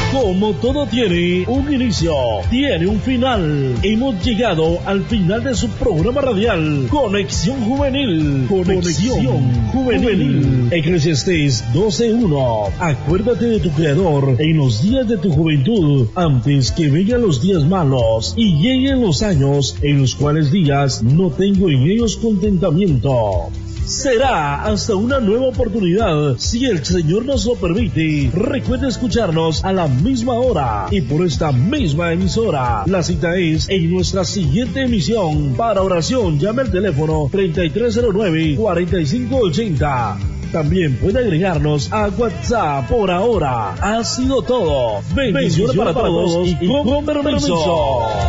Como todo tiene un inicio, tiene un final. Hemos llegado al final de su programa radial, Conexión Juvenil. Conexión Juvenil. Eclesiastés 12:1. Acuérdate de tu Creador en los días de tu juventud, antes que vengan los días malos y lleguen los años en los cuales digas, no tengo en ellos contentamiento. Será hasta una nueva oportunidad, si el Señor nos lo permite. Recuerda escucharnos a la misma hora y por esta misma emisora. La cita es en nuestra siguiente emisión. Para oración, llame al teléfono 3309-4580. También puede agregarnos a WhatsApp. Por ahora ha sido todo. Bendiciones para todos y con permiso.